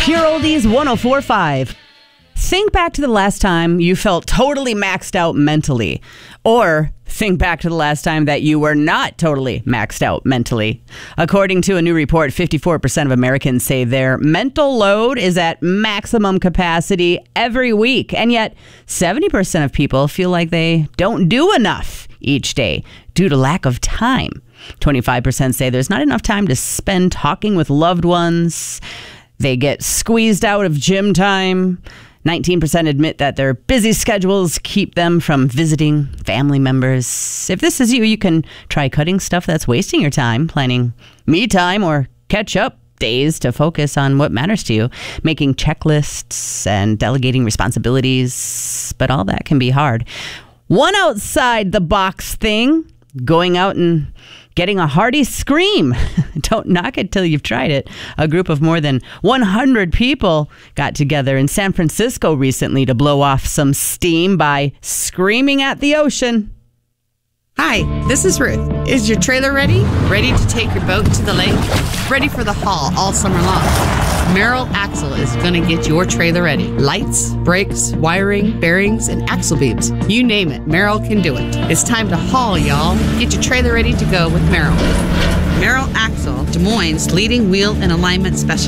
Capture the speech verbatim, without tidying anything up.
Pure Oldies one oh four point five. Think back to the last time you felt totally maxed out mentally. Or think back to the last time that you were not totally maxed out mentally. According to a new report, fifty-four percent of Americans say their mental load is at maximum capacity every week. And yet, seventy percent of people feel like they don't do enough each day due to lack of time. twenty-five percent say there's not enough time to spend talking with loved ones. They get squeezed out of gym time. nineteen percent admit that their busy schedules keep them from visiting family members. If this is you, you can try cutting stuff that's wasting your time, planning me time or catch up days to focus on what matters to you, making checklists and delegating responsibilities. But all that can be hard. One outside the box thing, going out and getting a hearty scream. Don't knock it till you've tried it. A group of more than one hundred people got together in San Francisco recently to blow off some steam by screaming at the ocean. Hi, this is Ruth. Is your trailer ready? Ready to take your boat to the lake? Ready for the haul all summer long? Merrill Axle is going to get your trailer ready. Lights, brakes, wiring, bearings, and axle beams. You name it, Merrill can do it. It's time to haul, y'all. Get your trailer ready to go with Merrill. Merrill Axle, Des Moines' leading wheel and alignment specialist.